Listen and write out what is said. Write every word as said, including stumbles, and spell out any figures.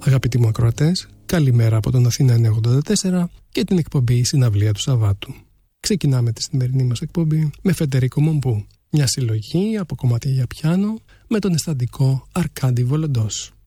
Αγαπητοί μου ακροατές, καλημέρα από τον Αθήνα εννιακόσια ογδόντα τέσσερα και την εκπομπή Συναυλία του Σαββάτου. Ξεκινάμε τη σημερινή μας εκπομπή με Φεντερίκο Μομπού, μια συλλογή από κομμάτια για πιάνο με τον αισθαντικό Αρκάντι Βολοντός.